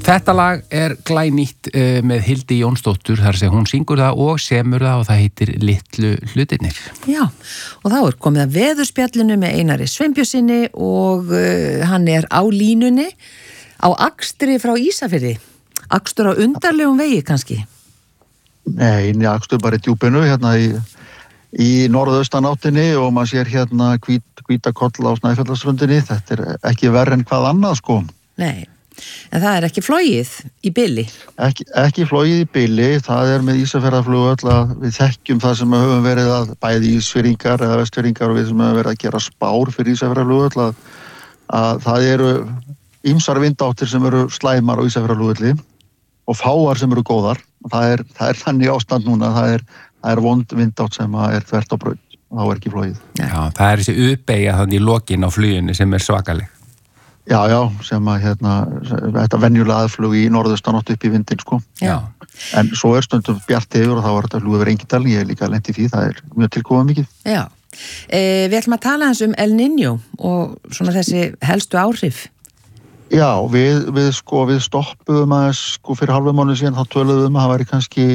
Þetta lag glænýtt með Hildi Jónsdóttur, þar sem hún syngur það og semur það og það heitir Litlu hlutirnir. Já, og þá komið að veðurspjallinu með Einari Sveinbjörnssyni og hann á línunni á akstri frá Ísafirði. Akstur á undarlegum vegi kannski? Nei, akstur bara í djúpinu hérna í norðaustanáttinni og maður sér hérna hvíta koll á Snæfjallaströndinni. Þetta ekki verra en hvað annað sko. Nei. En það ekki flogið í bili? Ekki flogið í bili, það með Ísafjarðarflugvöll að við þekkjum það sem við höfum verið að bæði Ísfirðingar eða Vestfirðingar og við sem höfum verið að gera spár fyrir Ísafjarðarflugvöll að það eru ýmsar vindáttir sem eru slæmar á Ísafjarðarflugvölli og fáar sem eru góðar. Það þannig ástand núna, það vond vindátt sem þvert á braut og þá ekki flogið. Já, það þessi uppeyja þannig í lokin á fluginu sem svakaleg. Já, sem þetta venjulega aðflug í norðaustanátt upp í vindinn, sko. Já. En svo stundum bjart yfir og þá þetta flug yfir Engidal, ég líka lent í því, það mjög tilkomið mikið. Já. Við ætlum að tala eins El Niño og svona þessi helstu áhrif. Já, við stoppuðum aðeins, fyrir hálfum mánuði síðan, þá töluðum að það væri kannski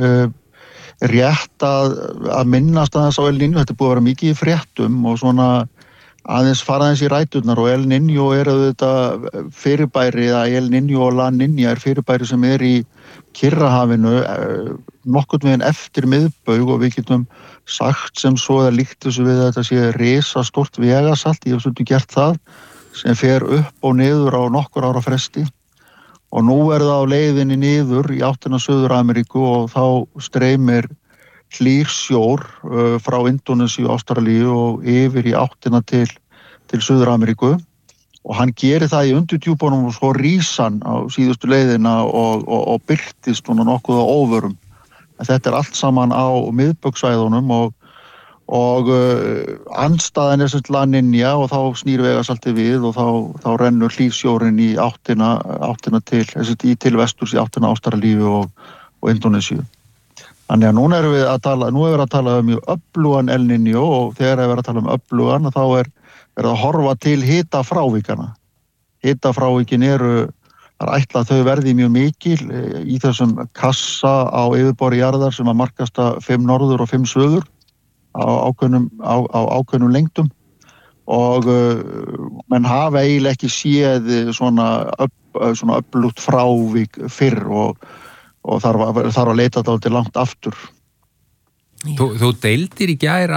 rétt að minnast aðeins á El Niño, þetta búið að vera mikið í fréttum og svona aðeins fara aðeins í ræturnar og El Niño þetta fyrirbæri eða El Niño og La Niña fyrirbæri sem í Kyrrahafinu nokkurn veginn eftir miðbaug og við getum sagt sem svo eða líkt þessu við að þetta sé risastórt vegasalt, ég hef stundum gert það sem fer upp og niður á nokkur ára fresti og nú það á leiðinni niður í áttina Suður-Ameríku og þá streymir hlýr sjór frá Indónesíu, Ástralíu og yfir í áttina til Suður-Ameríku og hann gerir það í undirdjúpunum og svo rís hann á síðustu leiðina og birtist nokkuð á óvörum. Þetta allt saman á miðbaugsvæðunum og andstæðan sem La Niña og þá snýr vegasaltið við og þá rennur hlýrsjórinn í áttina til vesturs í áttina Ástralíu og Indónesíu. Þannig að núna erum við að tala mjög öflugan El Niño og þegar við erum að tala öflugan þá verið að horfa til hitafrávíkana. Hitafrávíkin það ætla að þau verði mjög mikil í þessum kassa á yfirborði jarðar sem að markasta 5 norður og 5 söður á ákveðnum lengdum og menn hafa eiginlega ekki séð svona öflugt frávik fyrr og þarf að leita þetta langt aftur. Þú deildir í gær